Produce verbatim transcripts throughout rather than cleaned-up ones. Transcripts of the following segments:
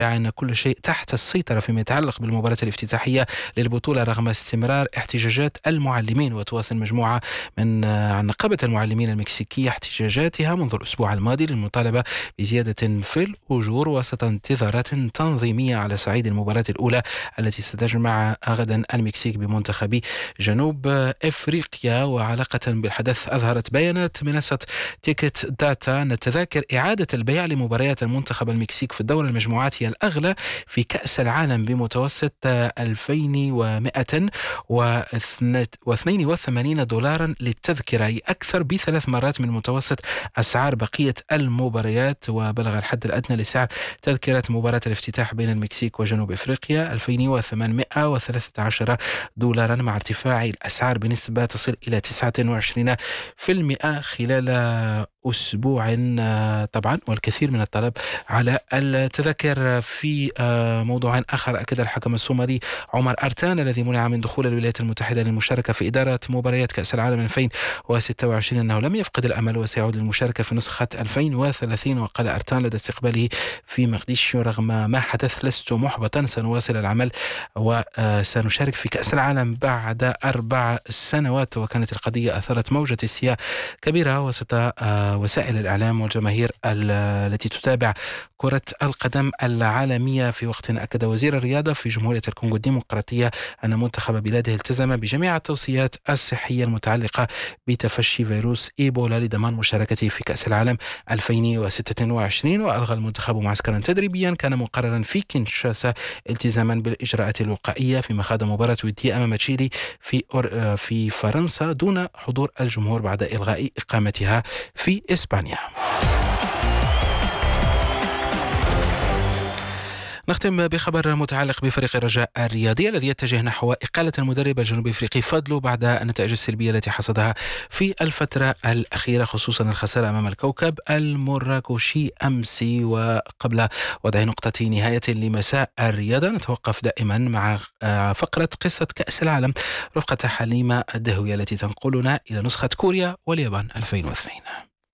أن كل شيء تحت السيطرة فيما يتعلق بالمباراة الافتتاحية للبطولة رغم استمرار احتجاجات المعلمين. وتواصل مجموعة من عن نقابة المعلمين المكسيكية احتجاجاتها منذ الأسبوع الماضي للمطالبة بزيادة في الأجور وسط انتظارات تنظيمية على صعيد المباراة الأولى التي ستجمع غدا المكسيك بمنتخب جنوب إفريقيا. وعلاقة بالحدث أظهرت بيانات منصة تيكت داتا أن تذاكر إعادة البيع لمباريات المنتخب المكسيك في الدور المجموعات هي الأغلى في كأس العالم بمتوسط ألفين ومئة واثنين وثمانين دولارا للتذكرة، أي أكثر بثلاث مرات من متوسط أسعار بقية المباريات. وبلغ الحد الأدنى لسعر تذكرة مباراة الافتتاح بين المكسيك وجنوب إفريقيا ألفين وثمانمئة وثلاثة عشر دولارا، مع ارتفاع الأسعار بنسبة تصل إلى تسعة وعشرين بالمئة خلال أسبوع طبعا، والكثير من الطلب على التذاكر. في موضوع آخر، أكد الحكم السومري عمر أرتان الذي منع من دخول الولايات المتحدة للمشاركة في إدارة مباريات كأس العالم ألفين وستة وعشرين أنه لم يفقد الأمل وسيعود للمشاركة في نسخة ألفين وثلاثين. وقال أرتان لدى استقباله في مقديشيو: رغم ما حدث لست محبطا، سنواصل العمل وسنشارك في كأس العالم بعد أربع سنوات. وكانت القضية أثارت موجة استياء كبيرة وسط وسائل الإعلام والجماهير التي تتابع كرة القدم العالمية، في وقت أكد وزير الرياضة في جمهورية الكونغو الديمقراطية أن منتخب بلاده التزم بجميع التوصيات الصحية المتعلقة بتفشي فيروس إيبولا لضمان مشاركته في كأس العالم ألفين وستة وعشرين. وألغى المنتخب معسكرا تدريبيا كان مقررا في كينشاسا التزاما بالإجراءات الوقائية، فيما خاض مباراة ودية أمام تشيلي في في فرنسا دون حضور الجمهور بعد إلغاء إقامتها في إسبانيا. نختم بخبر متعلق بفريق الرجاء الرياضي الذي يتجه نحو إقالة المدرب الجنوب أفريقي فادلو بعد النتائج السلبية التي حصدها في الفترة الأخيرة، خصوصا الخسارة أمام الكوكب المراكشي أمس. وقبل وضع نقطة نهاية لمساء الرياضة نتوقف دائما مع فقرة قصة كأس العالم رفقة حليمة الدهوية التي تنقلنا إلى نسخة كوريا واليابان ألفين واثنين.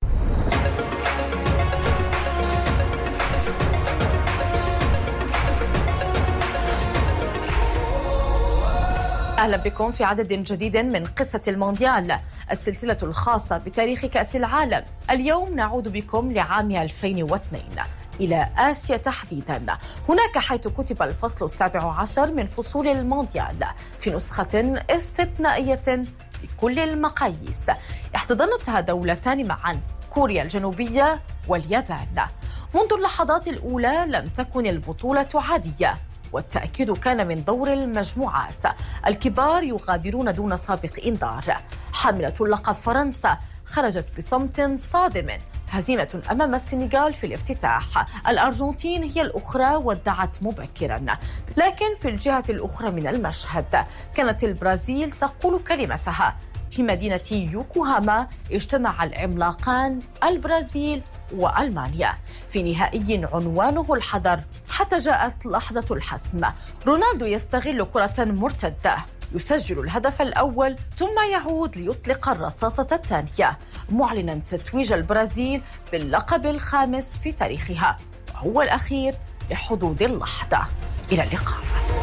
أهلا بكم في عدد جديد من قصة المونديال، السلسلة الخاصة بتاريخ كأس العالم. اليوم نعود بكم لعام ألفين واثنين إلى آسيا تحديدا، هناك حيث كتب الفصل السابع عشر من فصول المونديال في نسخة استثنائية بكل المقاييس. احتضنتها دولتان معا، كوريا الجنوبية واليابان. منذ اللحظات الأولى لم تكن البطولة عادية، والتأكيد كان من دور المجموعات. الكبار يغادرون دون سابق إنذار. حاملة اللقب فرنسا خرجت بصمت صادم، هزيمة أمام السنغال في الافتتاح. الأرجنتين هي الأخرى ودعت مبكرا، لكن في الجهة الأخرى من المشهد كانت البرازيل تقول كلمتها. في مدينة يوكوهاما اجتمع العملاقان البرازيل وألمانيا في نهائي عنوانه الحذر، حتى جاءت لحظة الحسم. رونالدو يستغل كرة مرتدة، يسجل الهدف الأول ثم يعود ليطلق الرصاصة الثانية، معلنا تتويج البرازيل باللقب الخامس في تاريخها وهو الأخير لحظوظ اللحظة. إلى اللقاء.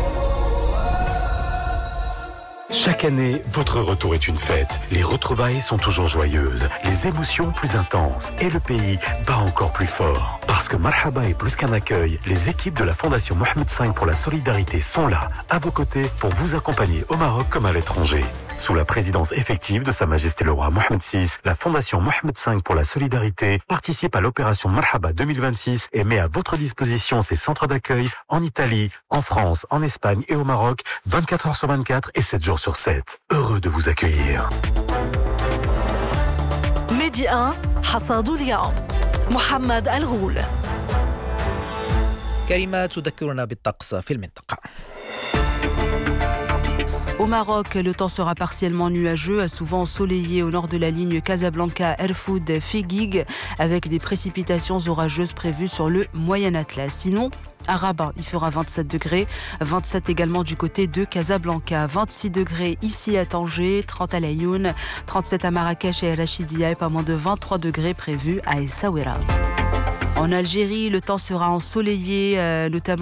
Chaque année, votre retour est une fête. Les retrouvailles sont toujours joyeuses, les émotions plus intenses et le pays bat encore plus fort. Parce que Marhaba est plus qu'un accueil, les équipes de la Fondation Mohamed cinq pour la solidarité sont là, à vos côtés, pour vous accompagner au Maroc comme à l'étranger. Sous la présidence effective de Sa Majesté le Roi Mohamed six, la Fondation Mohamed cinq pour la solidarité participe à l'opération Marhaba deux mille vingt-six et met à votre disposition ses centres d'accueil en Italie, en France, en Espagne et au Maroc, vingt-quatre heures sur vingt-quatre et sept jours sur sept. Heureux de vous accueillir. ميدي واحد حصاد اليوم محمد الغول. كلمات تذكرنا بالطقس في المنطقة. Au Maroc, le temps sera partiellement nuageux, souvent ensoleillé au nord de la ligne Casablanca-Erfoud-Figuig, avec des précipitations orageuses prévues sur le Moyen Atlas. Sinon, à Rabat, il fera vingt-sept degrés, vingt-sept également du côté de Casablanca, vingt-six degrés ici à Tanger, trente à Laayoune, trente-sept à Marrakech et à Rachidia et pas moins de vingt-trois degrés prévus à Essaouira. En Algérie, le temps sera ensoleillé, euh, notamment